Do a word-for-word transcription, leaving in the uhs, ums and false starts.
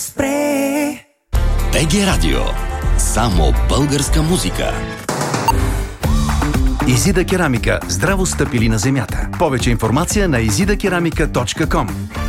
Спре! БГ Радио. Само българска музика. Изида керамика. Здраво стъпили на земята. Повече информация на изида керамика точка ком.